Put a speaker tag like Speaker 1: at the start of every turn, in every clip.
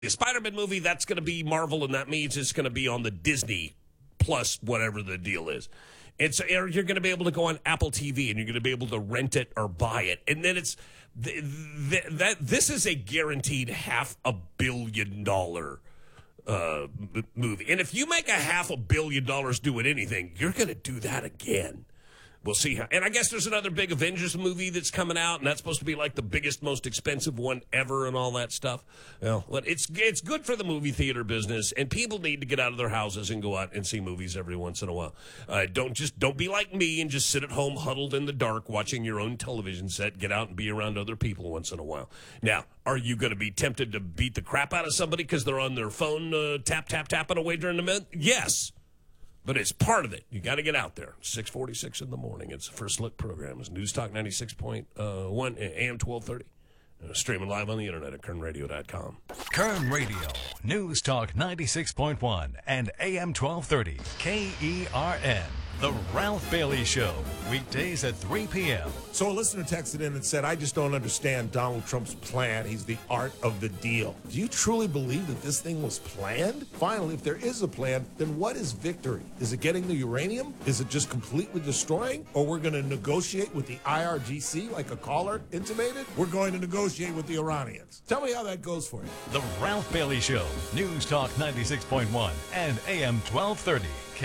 Speaker 1: The Spider-Man movie, that's going to be Marvel, and that means it's going to be on the Disney Plus, whatever the deal is. And so you're going to be able to go on Apple TV, and you're going to be able to rent it or buy it. And then it's this is a guaranteed $500 million movie. And if you make $500 million doing anything, you're going to do that again. We'll see how. And I guess there's another big Avengers movie that's coming out, and that's supposed to be like the biggest, most expensive one ever and all that stuff. Well, it's good for the movie theater business, and people need to get out of their houses and go out and see movies every once in a while. Don't be like me and just sit at home huddled in the dark watching your own television set. Get out and be around other people once in a while. Now, are you going to be tempted to beat the crap out of somebody because they're on their phone tapping away during the minute? Yes. But it's part of it. You got to get out there. 6:46 in the morning. It's the First Look program. It's News Talk 96.1 AM 1230. Streaming live on the internet at KernRadio.com.
Speaker 2: Kern Radio, News Talk 96.1 and AM 1230. KERN. The Ralph Bailey Show. Weekdays at 3 p.m.
Speaker 3: So a listener texted in and said, I just don't understand Donald Trump's plan. He's the art of the deal. Do you truly believe that this thing was planned? Finally, if there is a plan, then what is victory? Is it getting the uranium? Is it just completely destroying? Or we're going to negotiate with the IRGC like a caller intimated? We're going to negotiate with the Iranians. Tell me how that goes for you.
Speaker 2: The Ralph Bailey Show. News Talk 96.1 and AM 1230.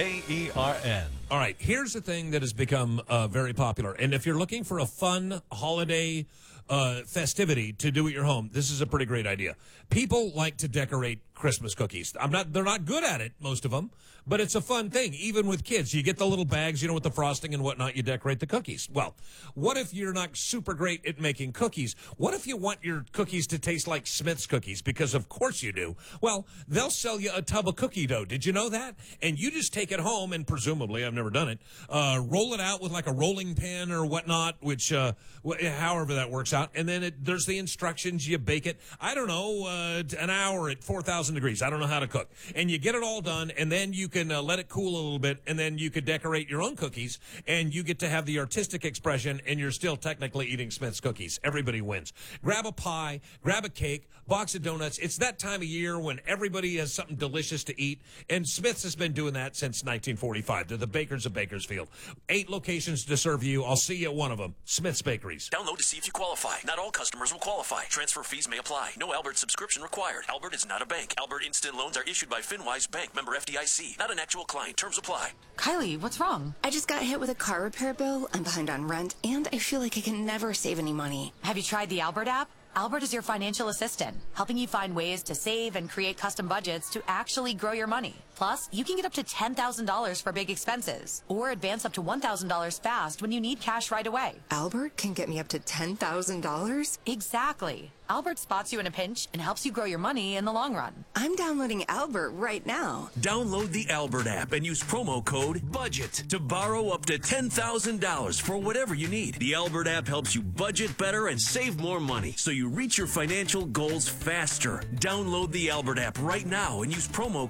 Speaker 2: KERN.
Speaker 4: All right, here's the thing that has become very popular. And if you're looking for a fun holiday festivity to do at your home, this is a pretty great idea. People like to decorate Christmas cookies. They're not good at it, most of them, but it's a fun thing, even with kids. You get the little bags, with the frosting and whatnot, you decorate the cookies. Well, what if you're not super great at making cookies? What if you want your cookies to taste like Smith's cookies? Because of course you do. Well, they'll sell you a tub of cookie dough. Did you know that? And you just take it home and presumably, I've never done it, roll it out with like a rolling pin or whatnot, which, however that works out. And then there's the instructions. You bake it, I don't know, an hour at 4,000 degrees. I don't know how to cook. And you get it all done, and then you can let it cool a little bit, and then you could decorate your own cookies, and you get to have the artistic expression, and you're still technically eating Smith's cookies. Everybody wins. Grab a pie, grab a cake, box of donuts. It's that time of year when everybody has something delicious to eat, and Smith's has been doing that since 1945. They're the bakers of Bakersfield. 8 locations to serve you. I'll see you at one of them. Smith's Bakeries.
Speaker 5: Download to see if you qualify. Not all customers will qualify. Transfer fees may apply. No Albert subscription required. Albert is not a bank. Albert Instant Loans are issued by FinWise Bank, member FDIC. Not an actual client. Terms apply.
Speaker 6: Kylie, what's wrong?
Speaker 7: I just got hit with a car repair bill. I'm behind on rent, and I feel like I can never save any money.
Speaker 6: Have you tried the Albert app? Albert is your financial assistant, helping you find ways to save and create custom budgets to actually grow your money. Plus, you can get up to $10,000 for big expenses, or advance up to $1,000 fast when you need cash right away.
Speaker 7: Albert can get me up to $10,000?
Speaker 6: Exactly. Albert spots you in a pinch and helps you grow your money in the long run.
Speaker 7: I'm downloading Albert right now.
Speaker 5: Download the Albert app and use promo code BUDGET to borrow up to $10,000 for whatever you need. The Albert app helps you budget better and save more money, so you reach your financial goals faster. Download the Albert app right now and use promo